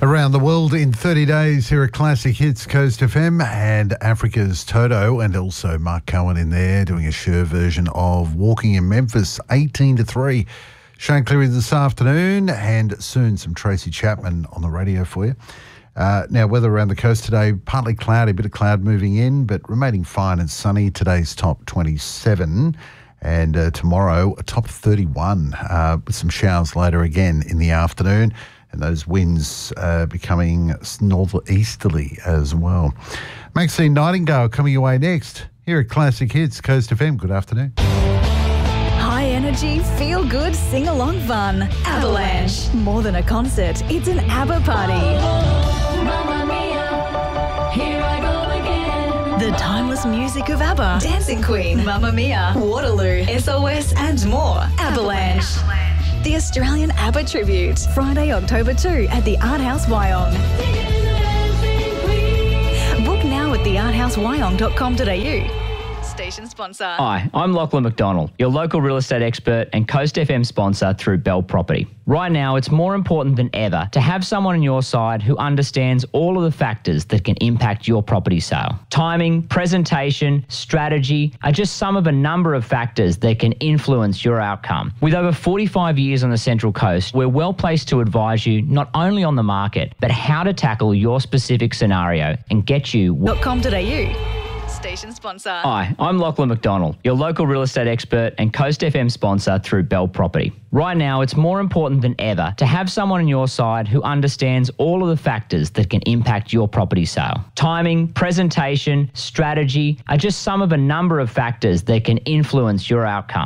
Around the world in 30 days here at Classic Hits Coast FM and Africa's Toto, and also Mark Cohen in there doing a Sure version of Walking in Memphis, 18-3. Shane Cleary this afternoon, and soon some Tracy Chapman on the radio for you. Now, weather around the coast today, partly cloudy, a bit of cloud moving in, but remaining fine and sunny. Today's top 27, and tomorrow a top 31 with some showers later again in the afternoon. And those winds becoming northeasterly as well. Maxine Nightingale coming your way next here at Classic Hits Coast FM. Good afternoon. High energy, feel good, sing along fun. Avalanche. More than a concert, it's an ABBA party. Mamma mia, here I go again. The timeless music of ABBA, Dancing Queen, Mamma Mia, Waterloo, SOS and more. Avalanche. The Australian ABBA Tribute, Friday, October 2 at the Art House Wyong. Book now at thearthousewyong.com.au. Station sponsor. Hi, I'm Lachlan McDonald, your local real estate expert and Coast FM sponsor through Bell Property. Right now, it's more important than ever to have someone on your side who understands all of the factors that can impact your property sale. Timing, presentation, strategy are just some of a number of factors that can influence your outcome. With over 45 years on the Central Coast, we're well placed to advise you not only on the market, but how to tackle your specific scenario and get you .com.au. Station sponsor. Hi, I'm Lachlan McDonald, your local real estate expert and Coast FM sponsor through Bell Property. Right now, it's more important than ever to have someone on your side who understands all of the factors that can impact your property sale. Timing, presentation, strategy are just some of a number of factors that can influence your outcome.